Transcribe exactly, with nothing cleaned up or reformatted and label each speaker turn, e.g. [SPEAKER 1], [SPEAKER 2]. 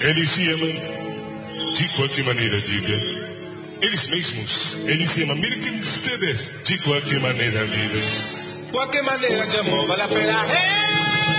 [SPEAKER 1] Eles se amam de qualquer maneira, diga. Eles mesmos, eles se amam, miren que ustedes, de qualquer maneira, vive.
[SPEAKER 2] Qualquer maneira de amor vale a pena. Hey!